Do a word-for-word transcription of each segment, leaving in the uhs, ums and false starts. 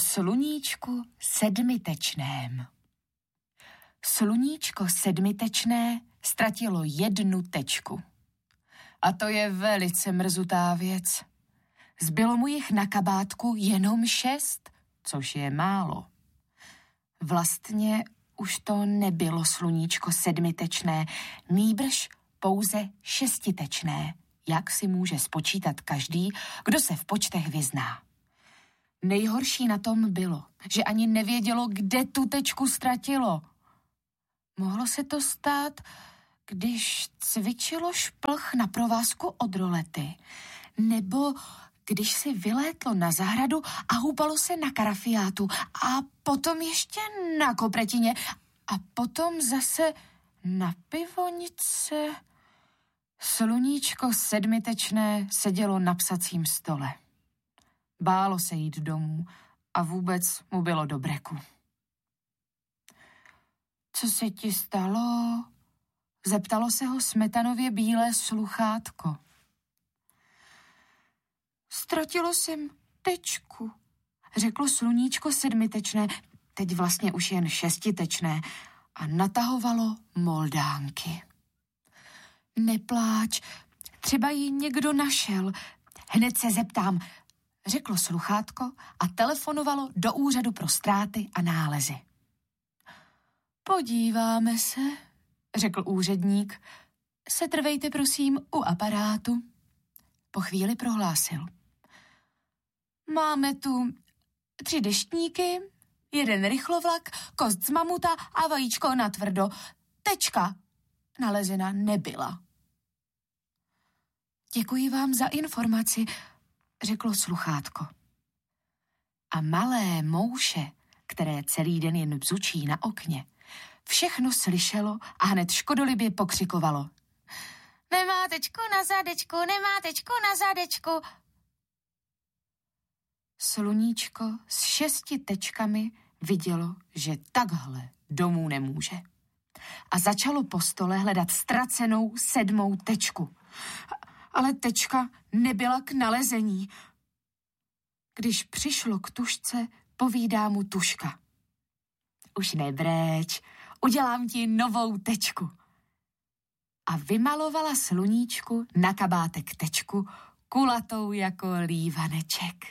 sluníčku sedmitečném. Sluníčko sedmitečné ztratilo jednu tečku. A to je velice mrzutá věc. Zbylo mu jich na kabátku jenom šest, což je málo. Vlastně už to nebylo sluníčko sedmitečné, nýbrž pouze šestitečné, jak si může spočítat každý, kdo se v počtech vyzná. Nejhorší na tom bylo, že ani nevědělo, kde tu tečku ztratilo. Mohlo se to stát, když cvičilo šplch na provázku od rolety, nebo když si vylétlo na zahradu a houpalo se na karafiátu a potom ještě na kopretině a potom zase na pivonice. Sluníčko sedmitečné sedělo na psacím stole. Bálo se jít domů a vůbec mu bylo do breku. Co se ti stalo? Zeptalo se ho smetanově bílé sluchátko. Ztratilo jsem tečku, řeklo sluníčko sedmitečné, teď vlastně už jen šestitečné, a natahovalo moldánky. Nepláč, třeba ji někdo našel. Hned se zeptám, řeklo sluchátko a telefonovalo do úřadu pro ztráty a nálezy. Podíváme se, řekl úředník. Setrvejte prosím u aparátu. Po chvíli prohlásil. Máme tu tři deštníky, jeden rychlovlak, kost z mamuta a vajíčko natvrdo. Tečka nalezena nebyla. Děkuji vám za informaci, řeklo sluchátko. A malé mouše, které celý den jen bzučí na okně, všechno slyšelo a hned škodolibě pokřikovalo. Nemá tečku na zadečku, nemá tečku na zadečku. Sluníčko s šesti tečkami vidělo, že takhle domů nemůže. A začalo po stole hledat ztracenou sedmou tečku. Ale tečka nebyla k nalezení. Když přišlo k tušce, povídá mu tuška. Už nebréč, udělám ti novou tečku. A vymalovala sluníčku na kabátek tečku, kulatou jako lívaneček.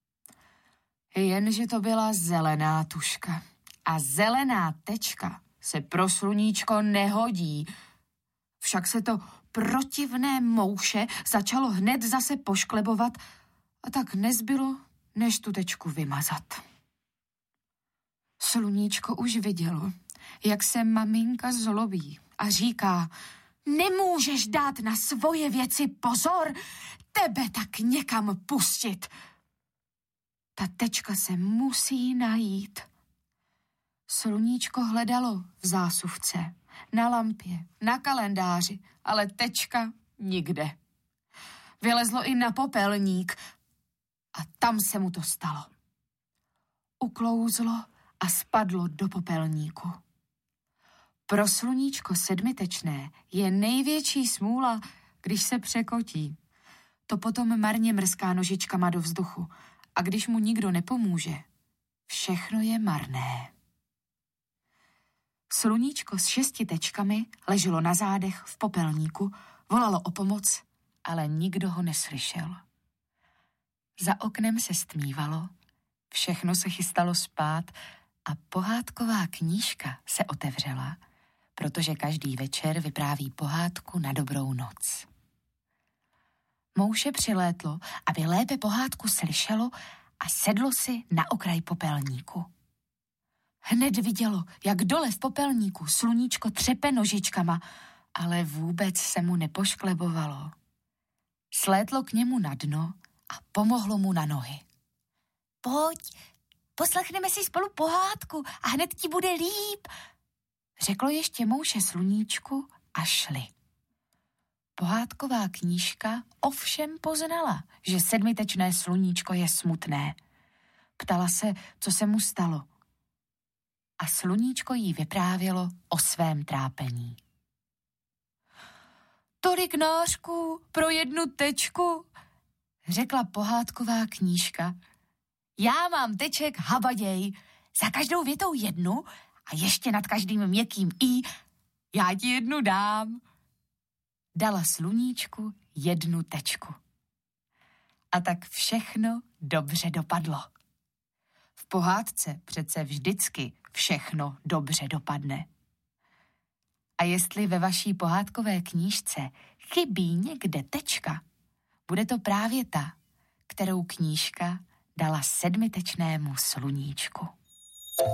Jenže to byla zelená tuška. A zelená tečka se pro sluníčko nehodí. Však se to protivné mouše začalo hned zase pošklebovat a tak nezbylo, než tu tečku vymazat. Sluníčko už vidělo, jak se maminka zlobí a říká, nemůžeš dát na svoje věci pozor, tebe tak někam pustit. Ta tečka se musí najít. Sluníčko hledalo v zásuvce, na lampě, na kalendáři, ale tečka nikde. Vylezlo i na popelník a tam se mu to stalo. Uklouzlo a spadlo do popelníku. Pro sluníčko sedmitečné je největší smůla, když se překotí. To potom marně mrská nožičkama do vzduchu a když mu nikdo nepomůže, všechno je marné. Sluníčko s šesti tečkami leželo na zádech v popelníku, volalo o pomoc, ale nikdo ho neslyšel. Za oknem se stmívalo, všechno se chystalo spát a pohádková knížka se otevřela, protože každý večer vypráví pohádku na dobrou noc. Mouše přilétlo, aby lépe pohádku slyšelo a sedlo si na okraj popelníku. Hned vidělo, jak dole v popelníku sluníčko třepe nožičkama, ale vůbec se mu nepošklebovalo. Slétlo k němu na dno a pomohlo mu na nohy. Pojď, poslechneme si spolu pohádku a hned ti bude líp, řeklo ještě mouše sluníčku a šli. Pohádková knížka ovšem poznala, že sedmitečné sluníčko je smutné. Ptala se, co se mu stalo. A sluníčko jí vyprávělo o svém trápení. Tolik nářků pro jednu tečku, řekla pohádková knížka. Já mám teček habaděj. Za každou větou jednu a ještě nad každým měkkým i. Já ti jednu dám. Dala sluníčku jednu tečku. A tak všechno dobře dopadlo. V pohádce přece vždycky všechno dobře dopadne. A jestli ve vaší pohádkové knížce chybí někde tečka, bude to právě ta, kterou knížka dala sedmitečnému sluníčku.